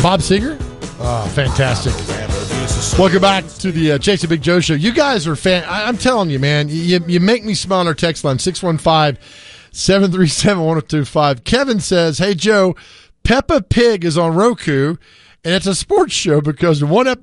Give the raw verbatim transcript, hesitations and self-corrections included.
Bob Seger? Oh, fantastic. Welcome back to the uh, Chase and Big Joe Show. You guys are fan. I- I'm telling you, man, you, you make me smile on our text line, six one five, seven three seven, one oh two five. Kevin says, hey, Joe, Peppa Pig is on Roku, and it's a sports show because in one episode,